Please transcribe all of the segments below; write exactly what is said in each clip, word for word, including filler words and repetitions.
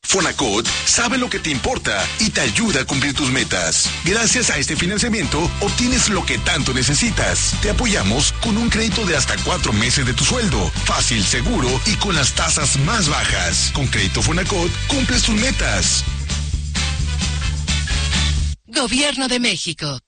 Fonacot sabe lo que te importa y te ayuda a cumplir tus metas. Gracias a este financiamiento, obtienes lo que tanto necesitas. Te apoyamos con un crédito de hasta cuatro meses de tu sueldo. Fácil, seguro y con las tasas más bajas. Con Crédito Fonacot, cumples tus metas. Gobierno de México.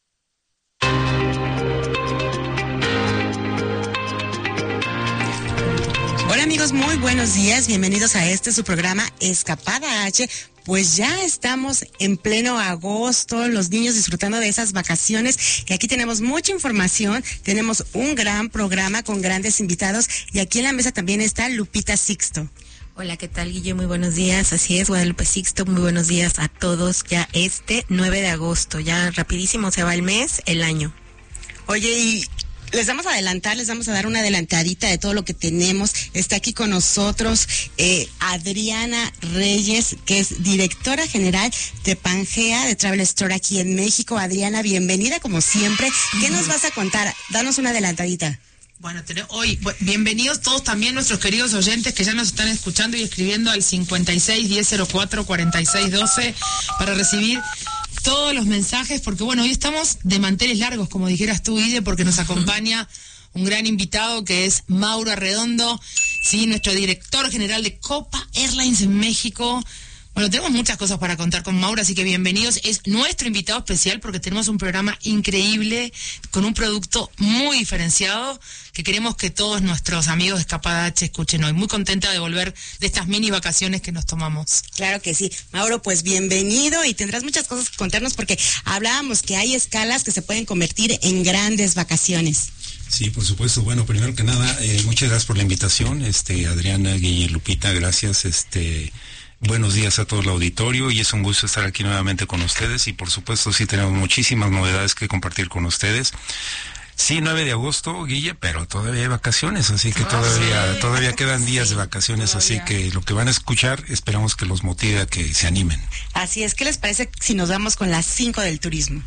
Hola amigos, muy buenos días, bienvenidos a este su programa Escapada H. Pues ya estamos en pleno agosto, los niños disfrutando de esas vacaciones y aquí tenemos mucha información, tenemos un gran programa con grandes invitados y aquí en la mesa también está Lupita Sixto. Hola, ¿qué tal, Guille? Muy buenos días, así es, Guadalupe Sixto, muy buenos días a todos, ya este nueve de agosto, ya rapidísimo se va el mes, el año. Oye, y les vamos a adelantar, les vamos a dar una adelantadita de todo lo que tenemos. Está aquí con nosotros eh, Adriana Reyes, que es directora general de Pangea, de Travel Store aquí en México. Adriana, bienvenida como siempre. ¿Qué nos vas a contar? Danos una adelantadita. Bueno, hoy, bienvenidos todos también nuestros queridos oyentes que ya nos están escuchando y escribiendo al cincuenta y seis, diez cero cuatro, cuarenta y seis doce para recibir todos los mensajes, porque bueno, hoy estamos de manteles largos, como dijeras tú, Guille, porque nos acompaña un gran invitado que es Mauro Arredondo, sí, nuestro director general de Copa Airlines en México. Bueno, tenemos muchas cosas para contar con Mauro, así que bienvenidos. Es nuestro invitado especial porque tenemos un programa increíble con un producto muy diferenciado que queremos que todos nuestros amigos de Escapada H escuchen hoy. Muy contenta de volver de estas mini vacaciones que nos tomamos. Claro que sí. Mauro, pues bienvenido y tendrás muchas cosas que contarnos porque hablábamos que hay escalas que se pueden convertir en grandes vacaciones. Sí, por supuesto. Bueno, primero que nada, eh, muchas gracias por la invitación. Este, Adriana, Guille, Lupita, gracias. Este... Buenos días a todo el auditorio y es un gusto estar aquí nuevamente con ustedes y por supuesto sí tenemos muchísimas novedades que compartir con ustedes. Sí, nueve de agosto, Guille, pero todavía hay vacaciones, así que todavía todavía quedan días de vacaciones, así que lo que van a escuchar esperamos que los motive a que se animen. Así es, ¿qué les parece si nos vamos con las cinco del turismo?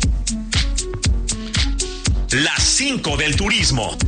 Las cinco del turismo.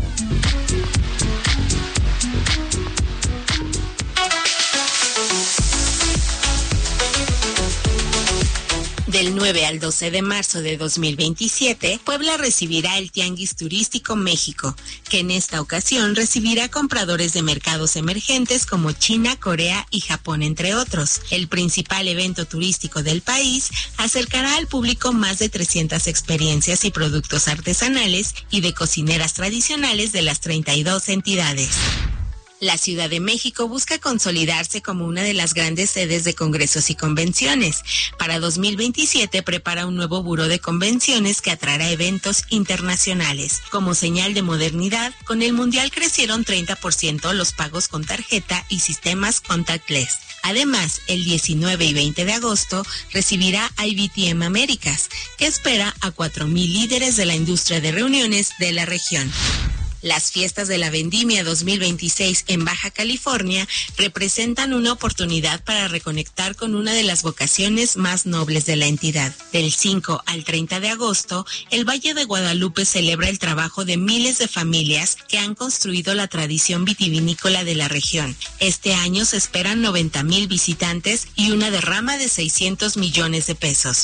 Del nueve al doce de marzo de dos mil veintisiete, Puebla recibirá el Tianguis Turístico México, que en esta ocasión recibirá compradores de mercados emergentes como China, Corea y Japón, entre otros. El principal evento turístico del país acercará al público más de trescientas experiencias y productos artesanales y de cocineras tradicionales de las treinta y dos entidades. La Ciudad de México busca consolidarse como una de las grandes sedes de congresos y convenciones. Para dos mil veintisiete prepara un nuevo buró de convenciones que atraerá eventos internacionales. Como señal de modernidad, con el Mundial crecieron treinta por ciento los pagos con tarjeta y sistemas contactless. Además, el diecinueve y veinte de agosto recibirá I B T M Américas, que espera a cuatro mil líderes de la industria de reuniones de la región. Las fiestas de la Vendimia dos mil veintiséis en Baja California representan una oportunidad para reconectar con una de las vocaciones más nobles de la entidad. Del cinco al treinta de agosto, el Valle de Guadalupe celebra el trabajo de miles de familias que han construido la tradición vitivinícola de la región. Este año se esperan noventa mil visitantes y una derrama de seiscientos millones de pesos.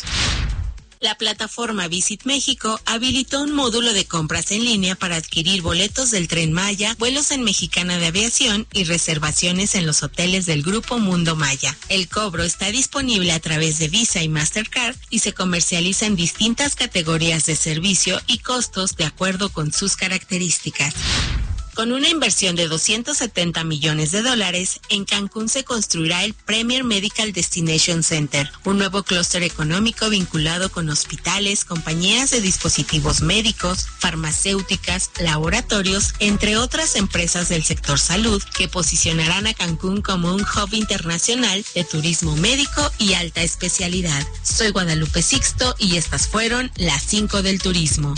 La plataforma Visit México habilitó un módulo de compras en línea para adquirir boletos del Tren Maya, vuelos en Mexicana de Aviación y reservaciones en los hoteles del Grupo Mundo Maya. El cobro está disponible a través de Visa y Mastercard y se comercializa en distintas categorías de servicio y costos de acuerdo con sus características. Con una inversión de doscientos setenta millones de dólares, en Cancún se construirá el Premier Medical Destination Center, un nuevo clúster económico vinculado con hospitales, compañías de dispositivos médicos, farmacéuticas, laboratorios, entre otras empresas del sector salud, que posicionarán a Cancún como un hub internacional de turismo médico y alta especialidad. Soy Guadalupe Sixto y estas fueron las cinco del turismo.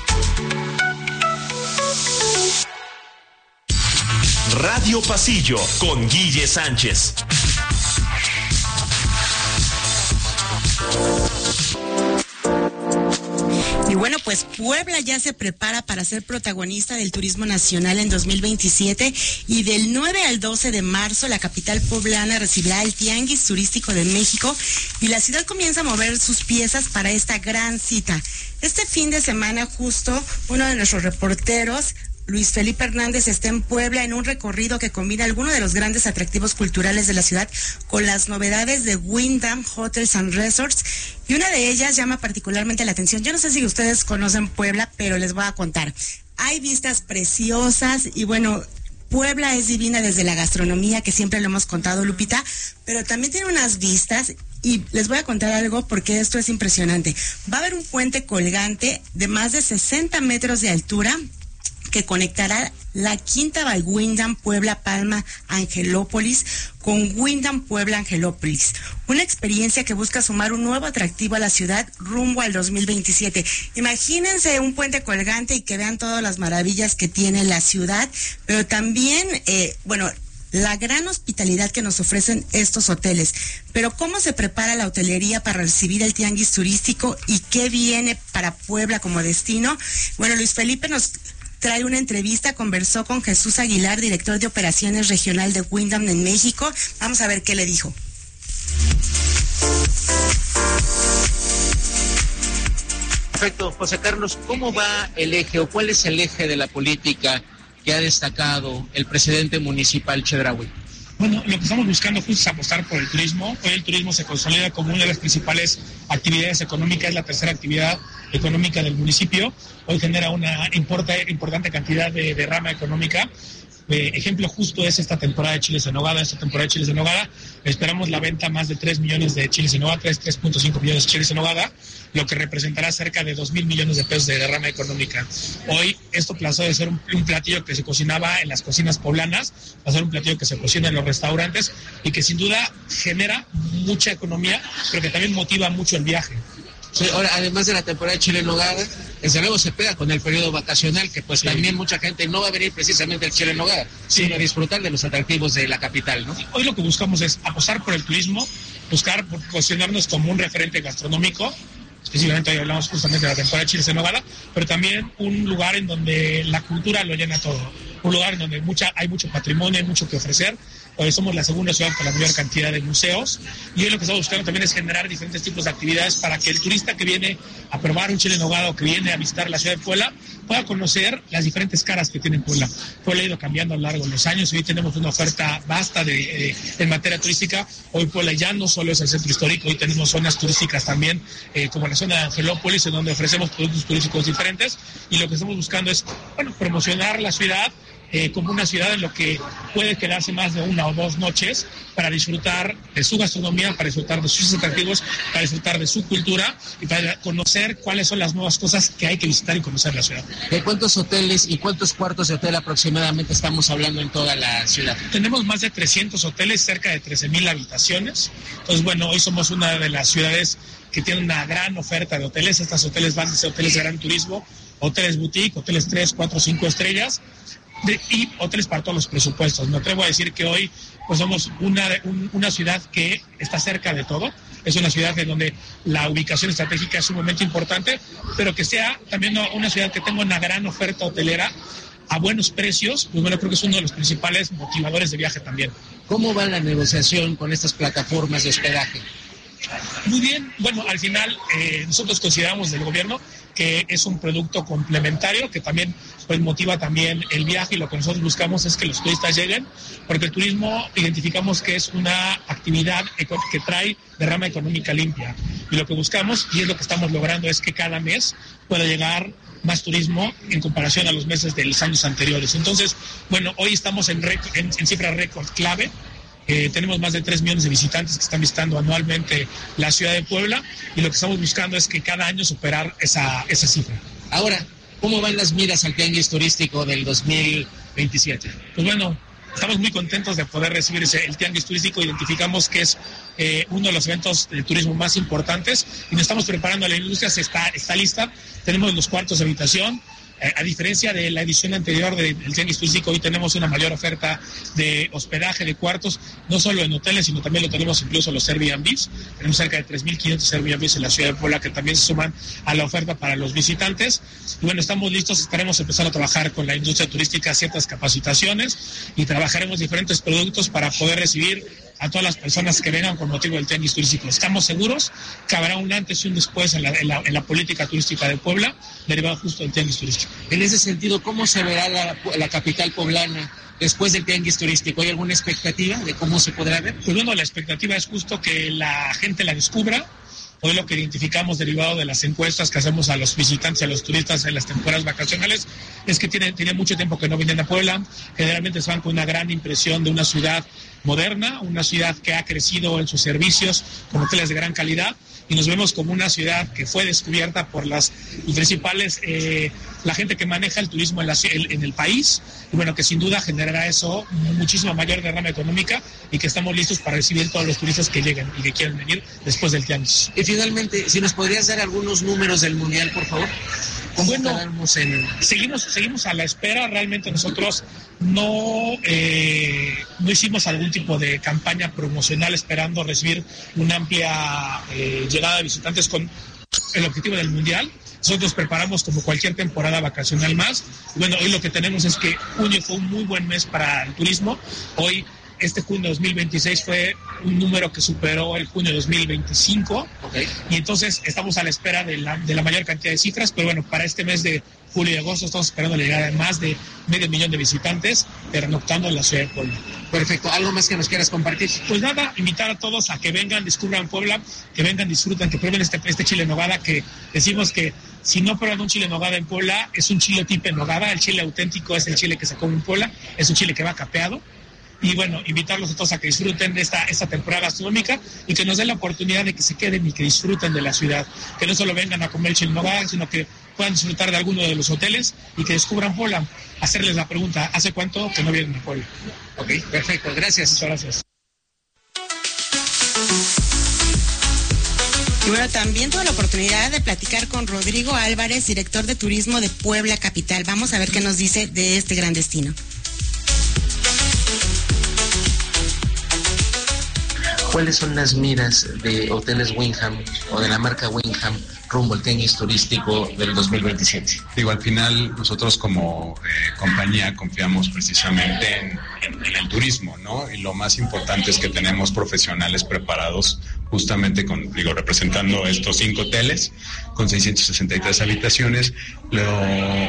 Radio Pasillo con Guille Sánchez. Y bueno, pues Puebla ya se prepara para ser protagonista del turismo nacional en dos mil veintisiete y del nueve al doce de marzo la capital poblana recibirá el Tianguis Turístico de México y la ciudad comienza a mover sus piezas para esta gran cita. Este fin de semana justo uno de nuestros reporteros, Luis Felipe Hernández, está en Puebla en un recorrido que combina algunos de los grandes atractivos culturales de la ciudad con las novedades de Wyndham Hotels and Resorts, y una de ellas llama particularmente la atención. Yo no sé si ustedes conocen Puebla, pero les voy a contar. Hay vistas preciosas y bueno, Puebla es divina desde la gastronomía, que siempre lo hemos contado, Lupita, pero también tiene unas vistas. Y les voy a contar algo porque esto es impresionante. Va a haber un puente colgante de más de sesenta metros de altura que conectará la Quinta by Wyndham Puebla Palma Angelópolis con Wyndham Puebla Angelópolis. Una experiencia que busca sumar un nuevo atractivo a la ciudad rumbo al dos mil veintisiete. Imagínense un puente colgante y que vean todas las maravillas que tiene la ciudad, pero también, eh, bueno, la gran hospitalidad que nos ofrecen estos hoteles. Pero ¿cómo se prepara la hotelería para recibir el tianguis turístico y qué viene para Puebla como destino? Bueno, Luis Felipe nos trae una entrevista, conversó con Jesús Aguilar, director de operaciones regional de Wyndham en México. Vamos a ver qué le dijo. Perfecto, José Carlos, ¿cómo va el eje o cuál es el eje de la política que ha destacado el presidente municipal Chedraui? Bueno, lo que estamos buscando justo es apostar por el turismo. Hoy el turismo se consolida como una de las principales actividades económicas, es la tercera actividad económica del municipio. Hoy genera una importa, importante cantidad de, de rama económica. Eh, ejemplo justo es esta temporada de chiles en nogada. Esta temporada de chiles en nogada esperamos la venta más de tres millones de chiles en nogada, tres punto cinco millones de chiles en nogada, lo que representará cerca de dos mil millones de pesos de derrama económica. Hoy esto pasó de ser un, un platillo que se cocinaba en las cocinas poblanas a ser un platillo que se cocina en los restaurantes y que sin duda genera mucha economía, pero que también motiva mucho el viaje. Sí, ahora, además de la temporada de chile en nogada, desde luego se pega con el periodo vacacional, que pues sí, también mucha gente no va a venir precisamente al chile en nogada, sí, sino a disfrutar de los atractivos de la capital, ¿no? Hoy lo que buscamos es apostar por el turismo, buscar posicionarnos como un referente gastronómico. Específicamente hoy hablamos justamente de la temporada de chiles en nogada, pero también un lugar en donde la cultura lo llena todo, un lugar en donde mucha, hay mucho patrimonio, hay mucho que ofrecer. Hoy somos la segunda ciudad con la mayor cantidad de museos y hoy lo que estamos buscando también es generar diferentes tipos de actividades para que el turista que viene a probar un chile en nogada o que viene a visitar la ciudad de Puebla pueda conocer las diferentes caras que tiene Puebla. Puebla ha ido cambiando a lo largo de los años y hoy tenemos una oferta vasta de, de, en materia turística. Hoy Puebla ya no solo es el centro histórico, hoy tenemos zonas turísticas también, eh, como la zona de Angelópolis, en donde ofrecemos productos turísticos diferentes y lo que estamos buscando es, bueno, promocionar la ciudad Eh, como una ciudad en lo que puede quedarse más de una o dos noches para disfrutar de su gastronomía, para disfrutar de sus atractivos, para disfrutar de su cultura y para conocer cuáles son las nuevas cosas que hay que visitar y conocer la ciudad. ¿De cuántos hoteles y cuántos cuartos de hotel aproximadamente estamos hablando en toda la ciudad? Tenemos más de trescientos hoteles, cerca de trece mil habitaciones. Entonces, bueno, hoy somos una de las ciudades que tiene una gran oferta de hoteles. Estos hoteles van desde hoteles de gran turismo, hoteles boutique, hoteles tres, cuatro, cinco estrellas, De, y hoteles para todos los presupuestos. Me atrevo a decir que hoy pues somos una, un, una ciudad que está cerca de todo. Es una ciudad en donde la ubicación estratégica es sumamente importante, pero que sea también una ciudad que tenga una gran oferta hotelera a buenos precios. Pues bueno, creo que es uno de los principales motivadores de viaje también. ¿Cómo va la negociación con estas plataformas de hospedaje? Muy bien, bueno, al final eh, nosotros consideramos del gobierno que es un producto complementario que también pues motiva también el viaje, y lo que nosotros buscamos es que los turistas lleguen, porque el turismo identificamos que es una actividad que trae derrama económica limpia, y lo que buscamos y es lo que estamos logrando es que cada mes pueda llegar más turismo en comparación a los meses de los años anteriores. Entonces, bueno, hoy estamos en, récord, en, en cifras récord clave. Eh, tenemos más de tres millones de visitantes que están visitando anualmente la ciudad de Puebla, y lo que estamos buscando es que cada año superar esa, esa cifra. Ahora, ¿cómo van las miras al tianguis turístico del dos mil veintisiete? Pues bueno, estamos muy contentos de poder recibir ese, el tianguis turístico. Identificamos que es eh, uno de los eventos de turismo más importantes y nos estamos preparando. La industria se está, está lista, tenemos los cuartos de habitación, Eh, a diferencia de la edición anterior del Tianguis Turístico, hoy tenemos una mayor oferta de hospedaje, de cuartos, no solo en hoteles, sino también lo tenemos incluso los Airbnbs. Tenemos cerca de tres mil quinientos Airbnbs en la ciudad de Puebla que también se suman a la oferta para los visitantes. Y bueno, estamos listos, estaremos empezando a trabajar con la industria turística ciertas capacitaciones y trabajaremos diferentes productos para poder recibir a todas las personas que vengan con motivo del Tianguis Turístico. Estamos seguros que habrá un antes y un después en la, en la, en la política turística de Puebla, derivado justo del Tianguis Turístico. En ese sentido, ¿cómo se verá la, la capital poblana después del Tianguis Turístico? ¿Hay alguna expectativa de cómo se podrá ver? Pues bueno, la expectativa es justo que la gente la descubra. Hoy lo que identificamos derivado de las encuestas que hacemos a los visitantes y a los turistas en las temporadas vacacionales es que tienen, tienen mucho tiempo que no vienen a Puebla. Generalmente se van con una gran impresión de una ciudad moderna, una ciudad que ha crecido en sus servicios con hoteles de gran calidad, y nos vemos como una ciudad que fue descubierta por las principales, eh, la gente que maneja el turismo en, la, en el país, y bueno, que sin duda generará eso muchísima mayor derrama económica, y que estamos listos para recibir todos los turistas que lleguen y que quieran venir después del Tianguis. Y finalmente, si nos podrías dar algunos números del Mundial, por favor. Bueno, en... seguimos, seguimos a la espera. Realmente nosotros no, eh, no hicimos algún tipo de campaña promocional esperando recibir una amplia eh, llegada de visitantes con el objetivo del Mundial. Nosotros preparamos como cualquier temporada vacacional más. Bueno, hoy lo que tenemos es que junio fue un muy buen mes para el turismo. Hoy, este junio de dos mil veintiséis fue un número que superó el junio de dos mil veinticinco. Okay. Y entonces estamos a la espera de la, de la mayor cantidad de cifras, pero bueno, para este mes de julio y agosto estamos esperando la llegada de más de medio millón de visitantes pernoctando en la ciudad de Puebla. Perfecto. ¿Algo más que nos quieras compartir? Pues nada, invitar a todos a que vengan, descubran Puebla, que vengan, disfrutan, que prueben este, este chile en nogada, que decimos que si no prueban un chile en nogada en Puebla, es un chile tipo en nogada. El chile auténtico es el chile que se come en Puebla, es un chile que va capeado. Y bueno, invitarlos a todos a que disfruten de esta, esta temporada gastronómica y que nos den la oportunidad de que se queden y que disfruten de la ciudad. Que no solo vengan a comer chile en nogada, sino que puedan disfrutar de alguno de los hoteles y que descubran Puebla. Hacerles la pregunta, ¿hace cuánto que no vienen a Puebla? Ok, perfecto, gracias. Muchas gracias. Y bueno, también tuve la oportunidad de platicar con Rodrigo Álvarez, director de turismo de Puebla Capital. Vamos a ver qué nos dice de este gran destino. ¿Cuáles son las miras de Hoteles Wyndham o de la marca Wyndham rumbo al Tianguis Turístico del dos mil veintisiete? Digo, al final nosotros como eh, compañía confiamos precisamente en, en, en el turismo, ¿no? Y lo más importante es que tenemos profesionales preparados justamente con, digo, representando estos cinco hoteles con seiscientas sesenta y tres habitaciones. Lo,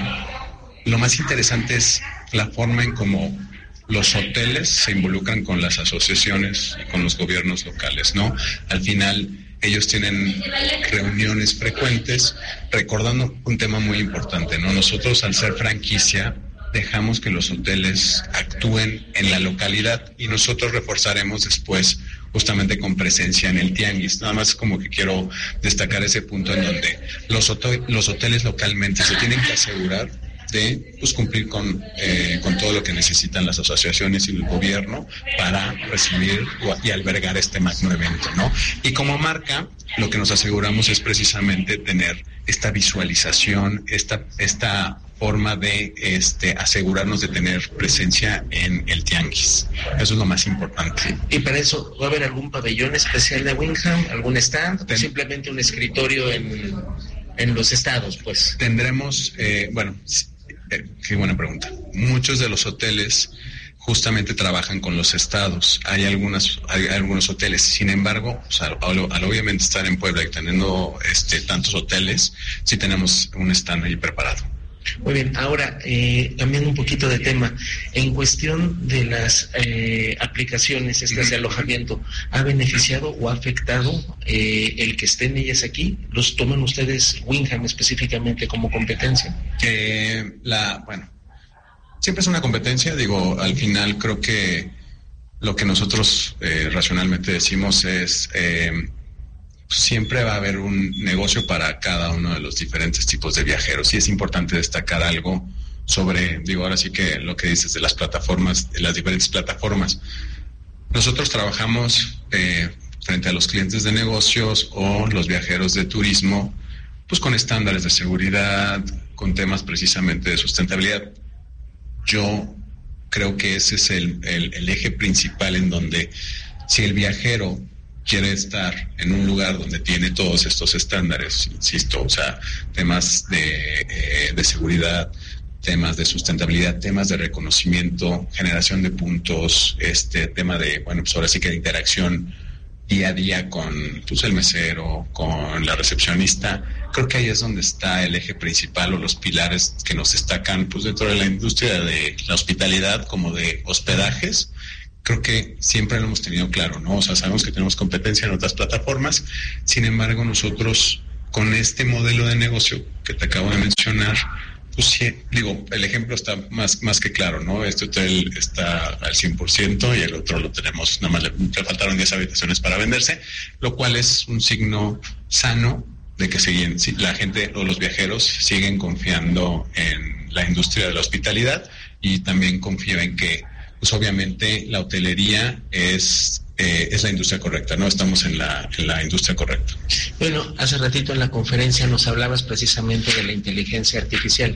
lo más interesante es la forma en cómo los hoteles se involucran con las asociaciones y con los gobiernos locales, ¿no? Al final ellos tienen reuniones frecuentes, recordando un tema muy importante, ¿no? Nosotros, al ser franquicia, dejamos que los hoteles actúen en la localidad y nosotros reforzaremos después justamente con presencia en el Tianguis. Nada más como que quiero destacar ese punto en donde los, hotel, los hoteles localmente se tienen que asegurar de pues, cumplir con, eh, con todo lo que necesitan las asociaciones y el gobierno para recibir y albergar este magno evento, ¿no? Y como marca, lo que nos aseguramos es precisamente tener esta visualización, esta, esta forma de este, asegurarnos de tener presencia en el Tianguis. Eso es lo más importante. ¿Y para eso va a haber algún pabellón especial de Wyndham, algún stand, Ten- o simplemente un escritorio en, en los estados, pues? Tendremos, eh, bueno... Eh, qué buena pregunta. Muchos de los hoteles justamente trabajan con los estados. Hay algunas, hay algunos hoteles. Sin embargo, o sea, al, al obviamente estar en Puebla y teniendo este tantos hoteles, sí tenemos un stand ahí preparado. Muy bien, ahora eh, cambiando un poquito de tema, en cuestión de las eh, aplicaciones estas de alojamiento, ¿ha beneficiado o ha afectado eh, el que estén ellas aquí? ¿Los toman ustedes, Wyndham específicamente, como competencia? Eh, la, bueno, siempre es una competencia, digo, al final creo que lo que nosotros eh, racionalmente decimos es... Eh, siempre va a haber un negocio para cada uno de los diferentes tipos de viajeros y es importante destacar algo sobre, digo, ahora sí que lo que dices de las plataformas, de las diferentes plataformas. Nosotros trabajamos eh, frente a los clientes de negocios o los viajeros de turismo, pues con estándares de seguridad, con temas precisamente de sustentabilidad. Yo creo que ese es el, el, el eje principal en donde si el viajero quiere estar en un lugar donde tiene todos estos estándares, insisto, o sea, temas de, eh, de seguridad, temas de sustentabilidad, temas de reconocimiento, generación de puntos, este tema de, bueno, pues ahora sí que de interacción día a día con pues, el mesero, con la recepcionista, creo que ahí es donde está el eje principal o los pilares que nos destacan pues dentro de la industria de la hospitalidad como de hospedajes. Creo que siempre lo hemos tenido claro, ¿no? O sea, sabemos que tenemos competencia en otras plataformas, sin embargo nosotros con este modelo de negocio que te acabo de mencionar, pues sí, digo, el ejemplo está más, más que claro, ¿no? Este hotel está al cien por ciento y el otro lo tenemos, nada más le, le faltaron diez habitaciones para venderse, lo cual es un signo sano de que siguen, la gente o los viajeros siguen confiando en la industria de la hospitalidad, y también confío en que pues obviamente la hotelería es eh, es la industria correcta, ¿no? Estamos en la, en la industria correcta. Bueno, hace ratito en la conferencia nos hablabas precisamente de la inteligencia artificial.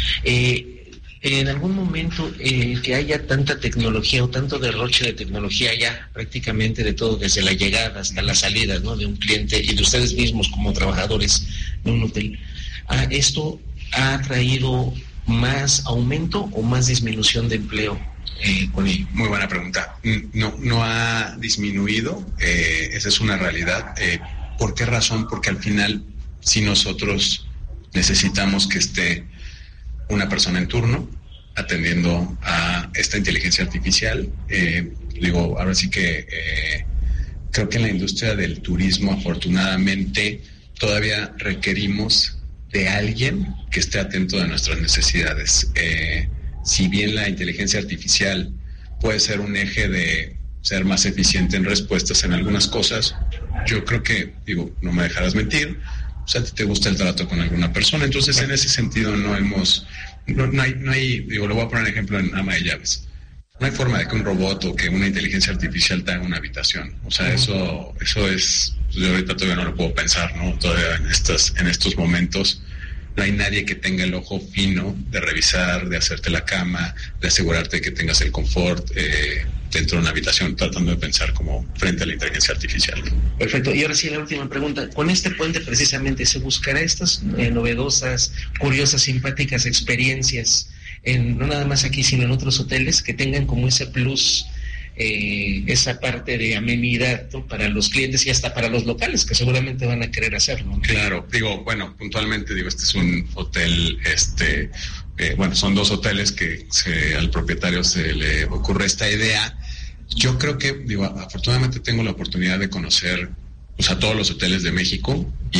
Eh, en algún momento eh, que haya tanta tecnología o tanto derroche de tecnología ya prácticamente de todo, desde la llegada hasta la salida, ¿no?, de un cliente y de ustedes mismos como trabajadores de un hotel, ¿ah, esto ha traído más aumento o más disminución de empleo? Eh, con ello. Muy buena pregunta. No, no ha disminuido, eh, esa es una realidad. Eh, ¿Por qué razón? Porque al final, si nosotros necesitamos que esté una persona en turno atendiendo a esta inteligencia artificial, eh, digo, ahora sí que eh, creo que en la industria del turismo, afortunadamente, todavía requerimos de alguien que esté atento de nuestras necesidades. Eh, Si bien la inteligencia artificial puede ser un eje de ser más eficiente en respuestas en algunas cosas, yo creo que, digo, no me dejarás mentir, o sea, a ti te gusta el trato con alguna persona, entonces en ese sentido no hemos, no, no hay, no hay, digo, lo voy a poner un ejemplo en ama de llaves. No hay forma de que un robot o que una inteligencia artificial te haga una habitación, o sea, eso, eso es, yo ahorita todavía no lo puedo pensar, ¿no? Todavía en estas, en estos momentos. No hay nadie que tenga el ojo fino de revisar, de hacerte la cama, de asegurarte de que tengas el confort eh, dentro de una habitación, tratando de pensar como frente a la inteligencia artificial. Perfecto. Y ahora sí, la última pregunta. Con este puente precisamente, ¿se buscará estas eh, novedosas, curiosas, simpáticas experiencias, en, no nada más aquí, sino en otros hoteles, que tengan como ese plus, eh, esa parte de amenidad, ¿no?, para los clientes y hasta para los locales que seguramente van a querer hacerlo, ¿no? Claro, digo, bueno, puntualmente digo, este es un hotel, este, eh, bueno, son dos hoteles que se, al propietario se le ocurre esta idea. Yo creo que, digo, afortunadamente tengo la oportunidad de conocer, pues, a todos los hoteles de México,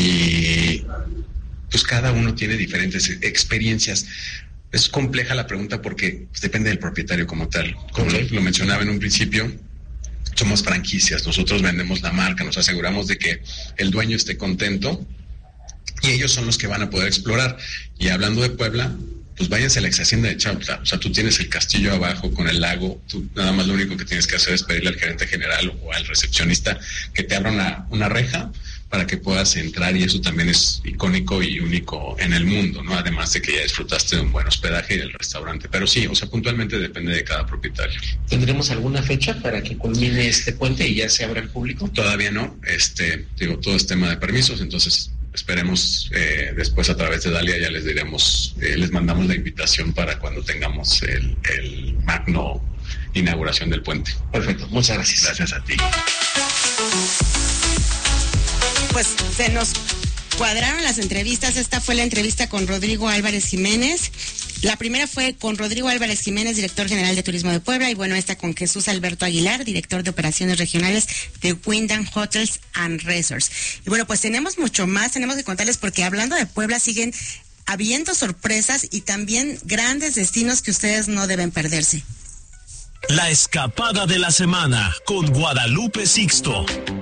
y pues cada uno tiene diferentes experiencias. Es compleja la pregunta porque pues, depende del propietario como tal. Como okay. lo, lo mencionaba en un principio, somos franquicias, nosotros vendemos la marca, nos aseguramos de que el dueño esté contento y ellos son los que van a poder explorar. Y hablando de Puebla, pues váyanse a la ex hacienda de Chautla, o sea, tú tienes el castillo abajo con el lago, tú nada más lo único que tienes que hacer es pedirle al gerente general o al recepcionista que te abra una, una reja para que puedas entrar, y eso también es icónico y único en el mundo, ¿no? Además de que ya disfrutaste de un buen hospedaje y del restaurante. Pero sí, o sea, puntualmente depende de cada propietario. ¿Tendremos alguna fecha para que culmine este puente y ya se abra al público? Todavía no, este, digo, todo es tema de permisos, entonces esperemos eh, después a través de Dalia ya les diremos, eh, les mandamos la invitación para cuando tengamos el, el magno inauguración del puente. Perfecto, muchas gracias. Gracias a ti. Pues se nos cuadraron las entrevistas. Esta fue la entrevista con Rodrigo Álvarez Jiménez. La primera fue con Rodrigo Álvarez Jiménez, director general de Turismo de Puebla, y bueno, esta con Jesús Alberto Aguilar, director de operaciones regionales de Wyndham Hotels and Resorts. Y bueno, pues tenemos mucho más, tenemos que contarles, porque hablando de Puebla siguen habiendo sorpresas y también grandes destinos que ustedes no deben perderse. La escapada de la semana con Guadalupe Sixto.